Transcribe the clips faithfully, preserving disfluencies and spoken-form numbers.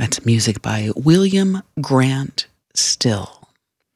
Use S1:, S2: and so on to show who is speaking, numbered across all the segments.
S1: That's music by William Grant Still.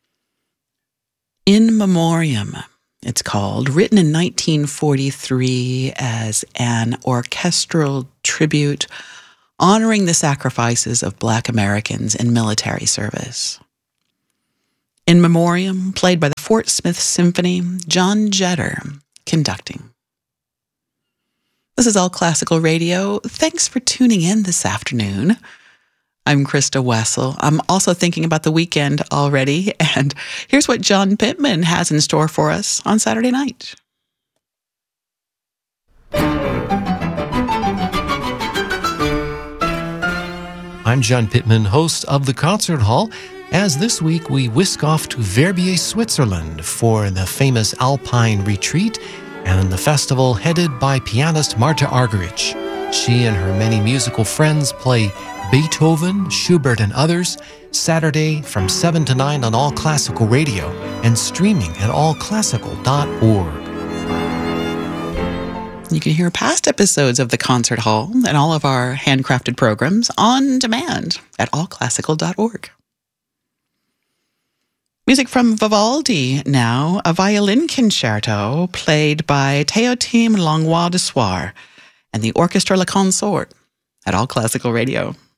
S1: In Memoriam, it's called, written in nineteen forty-three as an orchestral tribute honoring the sacrifices of Black Americans in military service. In Memoriam, played by the Fort Smith Symphony, John Jetter conducting. This is All Classical Radio. Thanks for tuning in this afternoon. I'm Krista Wessel. I'm also thinking about the weekend already, and here's what John Pittman has in store for us on Saturday night.
S2: I'm John Pittman, host of The Concert Hall, as this week we whisk off to Verbier, Switzerland for the famous Alpine Retreat and the festival headed by pianist Marta Argerich. She and her many musical friends play Beethoven, Schubert, and others Saturday from seven to nine on All Classical Radio and streaming at all classical dot org.
S1: You can hear past episodes of The Concert Hall and all of our handcrafted programs on demand at all classical dot org. Music from Vivaldi now, a violin concerto played by Théotime Langlois de Soir and the Orchestre La Consort at All Classical Radio.